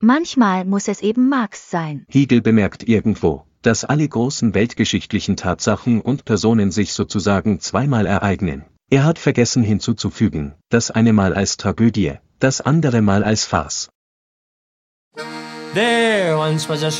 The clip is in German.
Manchmal muss es eben Marx sein. Hegel bemerkt irgendwo, dass alle großen weltgeschichtlichen Tatsachen und Personen sich sozusagen zweimal ereignen. Er hat vergessen hinzuzufügen, das eine Mal als Tragödie, das andere Mal als Farce. There once was a